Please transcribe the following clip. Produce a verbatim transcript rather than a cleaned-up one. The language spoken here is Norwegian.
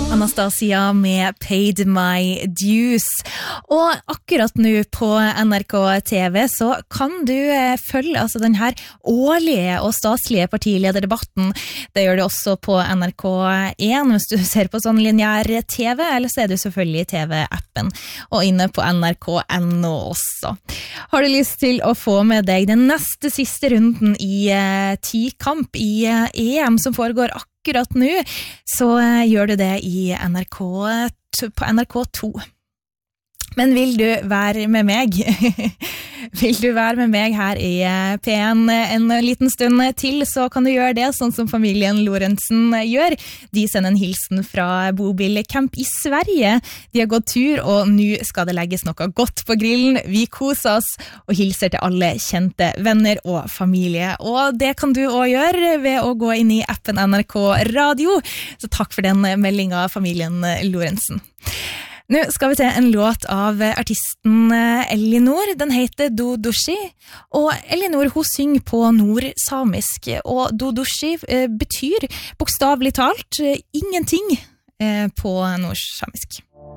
Anastasia med Paid My Dues. Og akkurat nå på N R K T V så kan du følge altså den her årlige og staselige partilederdebatten. Det gjør du også på N R K én hvis du ser på sånn lineær T V, eller så er du selvfølgelig i T V-appen og inne på N R K punktum N O også. Har du lyst til å få med deg den neste siste runden i uh, ti-kamp i uh, E M som foregår akkurat Akkurat nå, så gjør du det i N R K, på N R K to. Men vil du være med meg? Vil du være med meg her i P en en liten stund til, så kan du gjøre det sånn som familien Lorentzen gjør. De sender en hilsen fra bobilcamp i Sverige. De har gått tur, og nå skal det legges noe godt på grillen. Vi koser oss og hilser til alle kjente venner og familie. Og det kan du også gjøre ved å gå inn i appen N R K Radio. Så takk for den meldingen, familien Lorentzen. Nå skal vi til en låt av artisten Elinor. Den heter Dodoshi, og Elinor hun synger på nordsamisk, og Dodoshi betyr bokstavelig talt ingenting på nordsamisk.